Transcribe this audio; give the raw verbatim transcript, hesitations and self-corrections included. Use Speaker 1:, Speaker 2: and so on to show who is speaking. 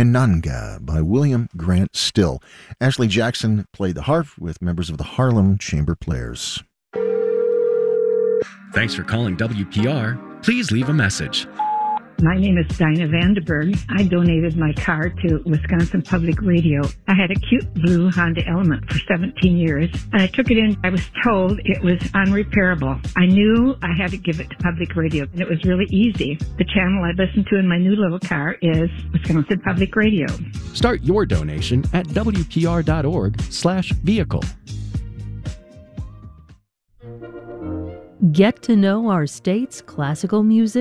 Speaker 1: and Nanga by William Grant Still. Ashley Jackson played the harp with members of the Harlem Chamber Players.
Speaker 2: Thanks for calling W P R. Please leave a message.
Speaker 3: My name is Dinah Vandenberg. I donated my car to Wisconsin Public Radio. I had a cute blue Honda Element for seventeen years, and I took it in. I was told it was unrepairable. I knew I had to give it to Public Radio, and it was really easy. The channel I listen to in my new little car is Wisconsin Public Radio.
Speaker 2: Start your donation at W P R dot org slash vehicle.
Speaker 4: Get to know our state's classical music